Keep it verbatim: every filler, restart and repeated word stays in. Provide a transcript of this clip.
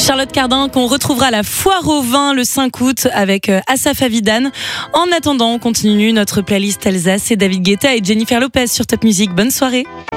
Charlotte Cardin qu'on retrouvera à la Foire au Vin le cinq août avec Asaf Avidan. En attendant, on continue notre playlist Alsace et David Guetta et Jennifer Lopez sur Top Music. Bonne soirée.